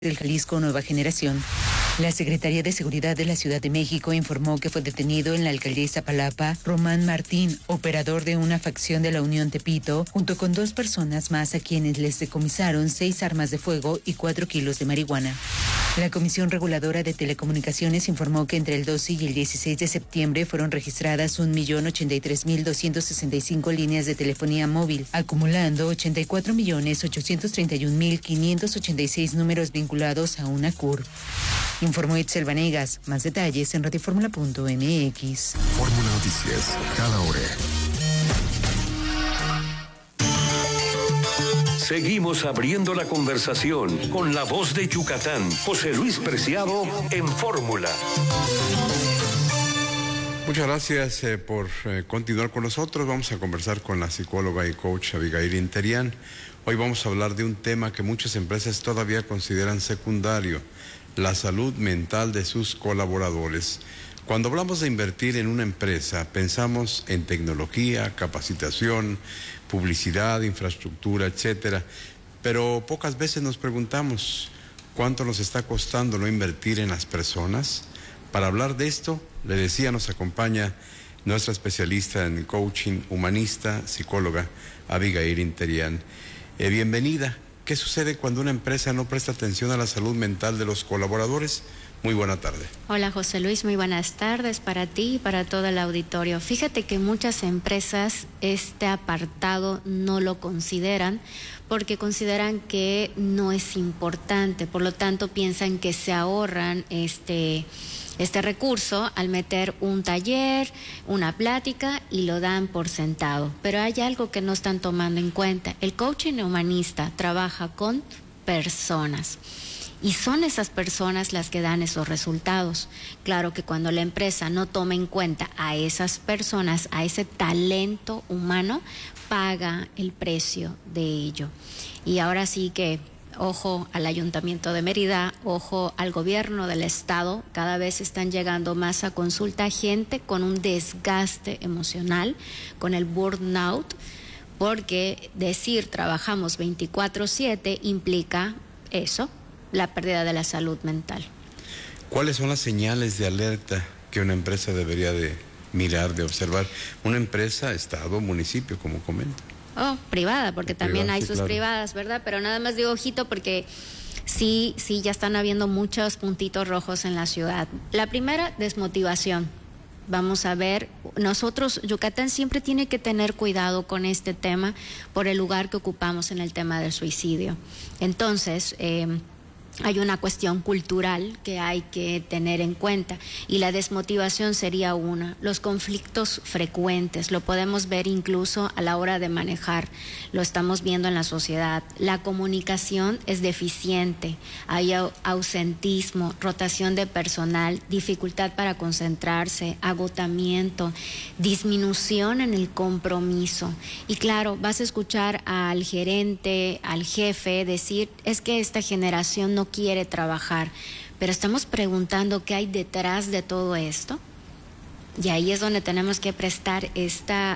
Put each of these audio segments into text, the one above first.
del Jalisco Nueva Generación. La Secretaría de Seguridad de la Ciudad de México informó que fue detenido en la alcaldía Iztapalapa Román Martín, operador de una facción de la Unión Tepito, junto con 2 personas más a quienes les decomisaron 6 armas de fuego y 4 kilos de marihuana. La Comisión Reguladora de Telecomunicaciones informó que entre el 12 y el 16 de septiembre fueron registradas 1.083.265 líneas de telefonía móvil, acumulando 84.831.586 números vinculados a una CURP. Informó Itzel Vanegas. Más detalles en radioformula.mx. Fórmula Noticias, cada hora. Seguimos abriendo la conversación con la voz de Yucatán, José Luis Preciado en Fórmula. Muchas gracias por continuar con nosotros. Vamos a conversar con la psicóloga y coach Abigail Interian. Hoy vamos a hablar de un tema que muchas empresas todavía consideran secundario: la salud mental de sus colaboradores. Cuando hablamos de invertir en una empresa, pensamos en tecnología, capacitación, publicidad, infraestructura, etcétera. Pero pocas veces nos preguntamos cuánto nos está costando no invertir en las personas. Para hablar de esto, le decía, nos acompaña nuestra especialista en coaching humanista, psicóloga Abigail Interian. Bienvenida. ¿Qué sucede cuando una empresa no presta atención a la salud mental de los colaboradores? Muy buena tarde. Hola José Luis, muy buenas tardes para ti y para todo el auditorio. Fíjate que muchas empresas este apartado no lo consideran porque consideran que no es importante, por lo tanto piensan que se ahorran este recurso al meter un taller, una plática y lo dan por sentado. Pero hay algo que no están tomando en cuenta. El coaching humanista trabaja con personas. Y son esas personas las que dan esos resultados. Claro que cuando la empresa no toma en cuenta a esas personas, a ese talento humano, paga el precio de ello. Y ahora sí que, ojo al Ayuntamiento de Mérida, ojo al gobierno del estado, cada vez están llegando más a consulta gente con un desgaste emocional, con el burnout, porque decir trabajamos 24/7 implica eso, la pérdida de la salud mental. ¿Cuáles son las señales de alerta que una empresa debería de mirar, de observar? Una empresa, estado, municipio, como comenta. Privada, porque también hay sus claro. Privadas, ¿verdad? Pero nada más digo ojito porque sí, ya están habiendo muchos puntitos rojos en la ciudad. La primera, desmotivación. Vamos a ver, nosotros, Yucatán siempre tiene que tener cuidado con este tema por el lugar que ocupamos en el tema del suicidio. Entonces, hay una cuestión cultural que hay que tener en cuenta y la desmotivación sería una. Los conflictos frecuentes, lo podemos ver incluso a la hora de manejar, lo estamos viendo en la sociedad. La comunicación es deficiente, hay ausentismo, rotación de personal, dificultad para concentrarse, agotamiento, disminución en el compromiso. Y claro, vas a escuchar al gerente, al jefe decir, es que esta generación no quiere trabajar, pero estamos preguntando qué hay detrás de todo esto, y ahí es donde tenemos que prestar esta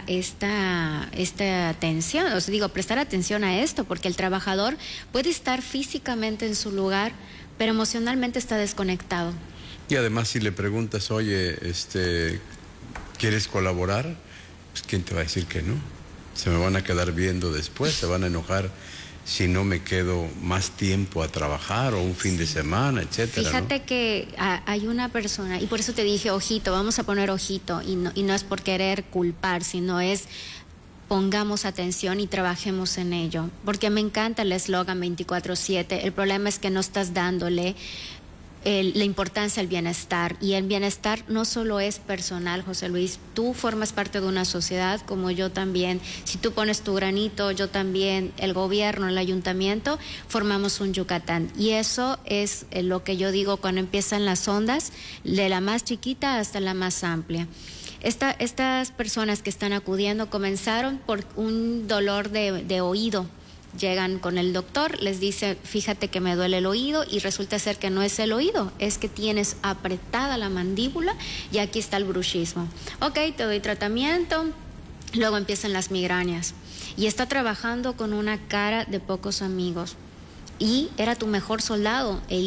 atención, prestar atención a esto, porque el trabajador puede estar físicamente en su lugar, pero emocionalmente está desconectado. Y además, si le preguntas, oye, ¿quieres colaborar? Pues ¿quién te va a decir que no? Se me van a quedar viendo después, se van a enojar si no me quedo más tiempo a trabajar o un fin de semana, etcétera. Fíjate, ¿no? Que hay una persona, y por eso te dije ojito, vamos a poner ojito, y no es por querer culpar, sino es pongamos atención y trabajemos en ello, porque me encanta el eslogan 24/7, el problema es que no estás dándole la importancia al bienestar, y el bienestar no solo es personal, José Luis, tú formas parte de una sociedad como yo también, si tú pones tu granito, yo también, el gobierno, el ayuntamiento, formamos un Yucatán, y eso es lo que yo digo cuando empiezan las ondas, de la más chiquita hasta la más amplia. Estas personas que están acudiendo comenzaron por un dolor de oído. Llegan con el doctor, les dice, fíjate que me duele el oído, y resulta ser que no es el oído, es que tienes apretada la mandíbula y aquí está el bruxismo. Ok, te doy tratamiento, luego empiezan las migrañas y está trabajando con una cara de pocos amigos. y era tu mejor soldado.